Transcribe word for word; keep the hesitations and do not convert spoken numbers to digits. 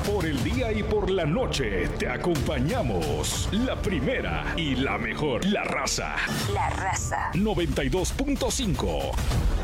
Por el día y por la noche te acompañamos. La primera y la mejor. La Raza. La Raza. noventa y dos punto cinco.